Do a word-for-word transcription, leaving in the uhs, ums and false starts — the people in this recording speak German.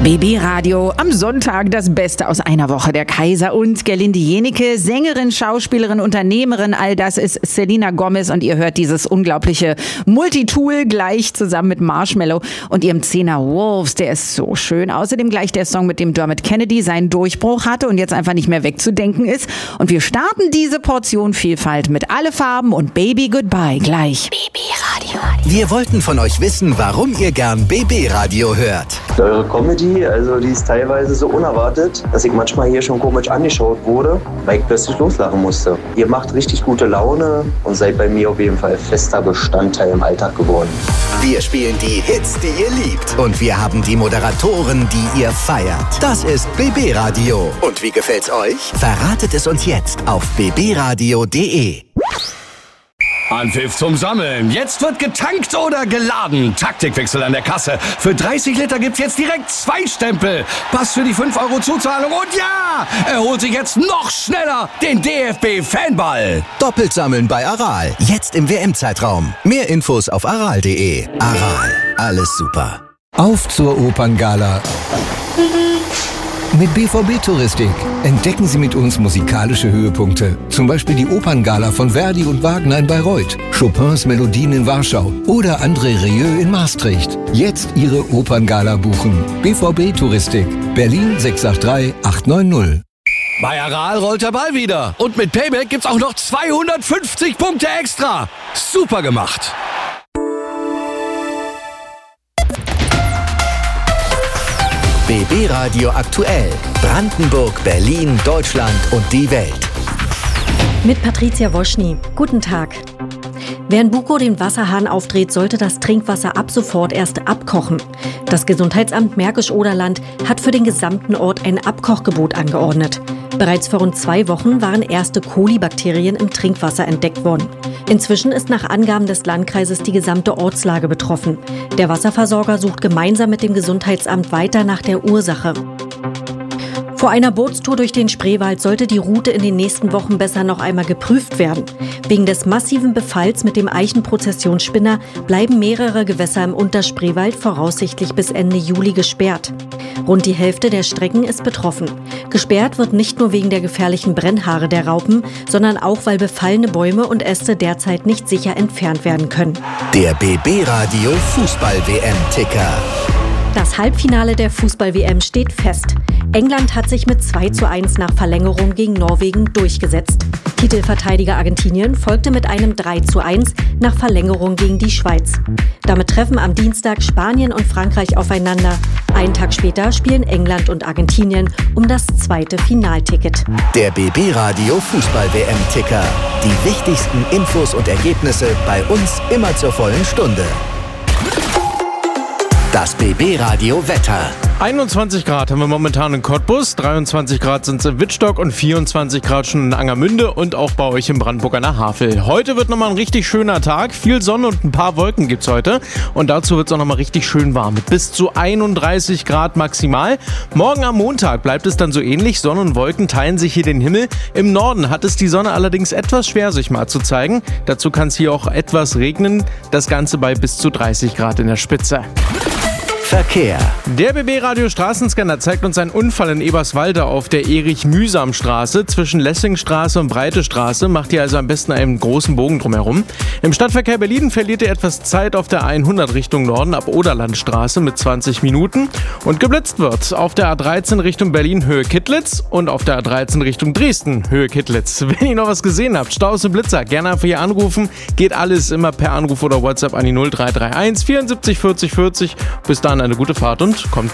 B B-Radio am Sonntag das Beste aus einer Woche. Der Kaiser und Gerlinde Jennecke, Sängerin, Schauspielerin, Unternehmerin, all das ist Selena Gomez und ihr hört dieses unglaubliche Multitool gleich zusammen mit Marshmello und ihrem Zehner Wolves, der ist so schön. Außerdem gleich der Song, mit dem Dermot Kennedy seinen Durchbruch hatte und jetzt einfach nicht mehr wegzudenken ist. Und wir starten diese Portion Vielfalt mit Alle Farben und Baby Goodbye gleich. B B-Radio. Wir wollten von euch wissen, warum ihr gern B B-Radio hört. Eure Comedy, also die ist teilweise so unerwartet, dass ich manchmal hier schon komisch angeschaut wurde, weil ich plötzlich loslachen musste. Ihr macht richtig gute Laune und seid bei mir auf jeden Fall fester Bestandteil im Alltag geworden. Wir spielen die Hits, die ihr liebt. Und wir haben die Moderatoren, die ihr feiert. Das ist B B-Radio. Und wie gefällt's euch? Verratet es uns jetzt auf b b radio punkt d e. Anpfiff zum Sammeln. Jetzt wird getankt oder geladen. Taktikwechsel an der Kasse. Für dreißig Liter gibt's jetzt direkt zwei Stempel. Pass für die fünf Euro Zuzahlung. Und ja, er holt sich jetzt noch schneller den D F B-Fanball. Doppelt sammeln bei Aral. Jetzt im W M-Zeitraum. Mehr Infos auf aral punkt d e. Aral. Alles super. Auf zur Operngala. Mit B V B-Touristik entdecken Sie mit uns musikalische Höhepunkte. Zum Beispiel die Operngala von Verdi und Wagner in Bayreuth, Chopins Melodien in Warschau oder André Rieu in Maastricht. Jetzt Ihre Operngala buchen. B V B-Touristik. Berlin sechs acht drei acht neun null. Bei Aral rollt der Ball wieder. Und mit Payback gibt's auch noch zweihundertfünfzig Punkte extra. Super gemacht. B B-Radio aktuell. Brandenburg, Berlin, Deutschland und die Welt. Mit Patricia Woschny. Guten Tag. Wer in Bukow den Wasserhahn aufdreht, sollte das Trinkwasser ab sofort erst abkochen. Das Gesundheitsamt Märkisch-Oderland hat für den gesamten Ort ein Abkochgebot angeordnet. Bereits vor rund zwei Wochen waren erste Kolibakterien im Trinkwasser entdeckt worden. Inzwischen ist nach Angaben des Landkreises die gesamte Ortslage betroffen. Der Wasserversorger sucht gemeinsam mit dem Gesundheitsamt weiter nach der Ursache. Vor einer Bootstour durch den Spreewald sollte die Route in den nächsten Wochen besser noch einmal geprüft werden. Wegen des massiven Befalls mit dem Eichenprozessionsspinner bleiben mehrere Gewässer im Unterspreewald voraussichtlich bis Ende Juli gesperrt. Rund die Hälfte der Strecken ist betroffen. Gesperrt wird nicht nur wegen der gefährlichen Brennhaare der Raupen, sondern auch, weil befallene Bäume und Äste derzeit nicht sicher entfernt werden können. Der B B-Radio Fußball-W M-Ticker. Das Halbfinale der Fußball-W M steht fest. England hat sich mit zwei zu eins nach Verlängerung gegen Norwegen durchgesetzt. Titelverteidiger Argentinien folgte mit einem drei zu eins nach Verlängerung gegen die Schweiz. Damit treffen am Dienstag Spanien und Frankreich aufeinander. Einen Tag später spielen England und Argentinien um das zweite Finalticket. Der B B-Radio Fußball-W M-Ticker. Die wichtigsten Infos und Ergebnisse bei uns immer zur vollen Stunde. Das B B-Radio Wetter. einundzwanzig Grad haben wir momentan in Cottbus, dreiundzwanzig Grad sind es in Wittstock und vierundzwanzig Grad schon in Angermünde und auch bei euch in Brandenburg an der Havel. Heute wird nochmal ein richtig schöner Tag, viel Sonne und ein paar Wolken gibt's heute und dazu wird es auch nochmal richtig schön warm mit bis zu einunddreißig Grad maximal. Morgen am Montag bleibt es dann so ähnlich, Sonne und Wolken teilen sich hier den Himmel. Im Norden hat es die Sonne allerdings etwas schwer sich mal zu zeigen. Dazu kann es hier auch etwas regnen, das Ganze bei bis zu dreißig Grad in der Spitze. Verkehr. Der B B-Radio Straßenscanner zeigt uns einen Unfall in Eberswalde auf der Erich-Mühsam-Straße zwischen Lessingstraße und Breite Straße. Macht ihr also am besten einen großen Bogen drumherum. Im Stadtverkehr Berlin verliert ihr etwas Zeit auf der hundert Richtung Norden ab Oderlandstraße mit zwanzig Minuten. Und geblitzt wird auf der A dreizehn Richtung Berlin Höhe Kittlitz und auf der A dreizehn Richtung Dresden Höhe Kittlitz. Wenn ihr noch was gesehen habt, Staus und Blitzer, gerne einfach hier anrufen. Geht alles immer per Anruf oder WhatsApp an die null drei drei eins vierundsiebzig vierzig vierzig. Bis dann eine gute Fahrt und kommt